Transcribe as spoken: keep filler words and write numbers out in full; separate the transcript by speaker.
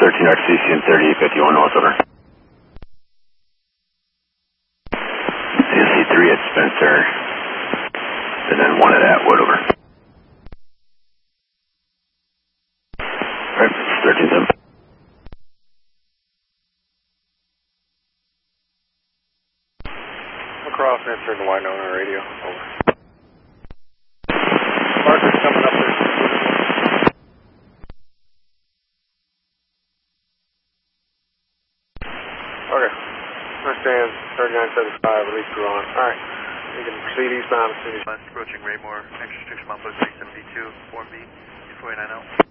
Speaker 1: thirteen R C C and thirty-eight fifty-one North, over. C S C three at Spencer, and then one at Atwood, over. Alright, thirteen seven.
Speaker 2: Across, answering the Winona radio, over. Parker's coming up there. Okay. Understand, thirty-nine seventy-five, release crew on. Alright. You can proceed eastbound as soon as...
Speaker 3: Approaching Raymore, extra six mile plus three seventy-two, four B, four eight nine zero.